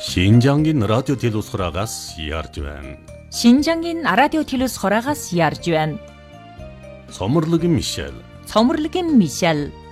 신장인 라디오 телеусхраагаас ярьж байна. 신장인 радио телеусхраагаас ярьж байна. Цоморлогын Мишель. Цоморлогын Мишель.